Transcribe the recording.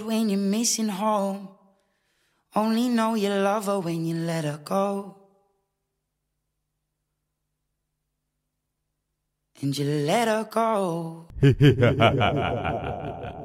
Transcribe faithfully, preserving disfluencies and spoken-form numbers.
when you're missing home. Only know you love her when you let her go. And you let her go.